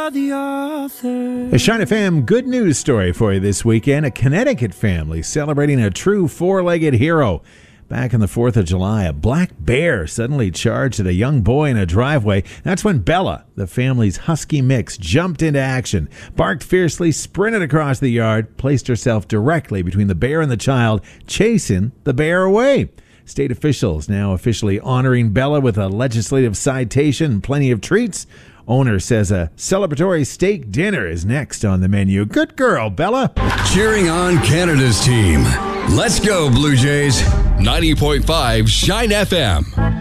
are the author. A Shine FM good news story for you this weekend. A Connecticut family celebrating a true four-legged hero. Back on the 4th of July, a black bear suddenly charged at a young boy in a driveway. That's when Bella, the family's husky mix, jumped into action, barked fiercely, sprinted across the yard, placed herself directly between the bear and the child, chasing the bear away. State officials now officially honoring Bella with a legislative citation and plenty of treats. Owner says a celebratory steak dinner is next on the menu. Good girl, Bella. Cheering on Canada's team. Let's go, Blue Jays. 90.5 Shine FM.